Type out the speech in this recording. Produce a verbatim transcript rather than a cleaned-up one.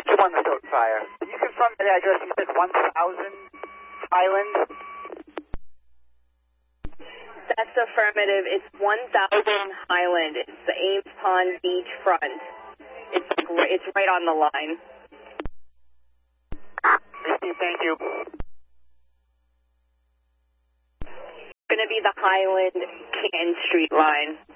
you on the Stoughton Fire. Can you confirm that address? You said one thousand Highland? That's affirmative. It's one thousand Highland. It's the Ames Pond Beach front. It's it's right on the line. Thank you. It's going to be the Highland Canton Street line.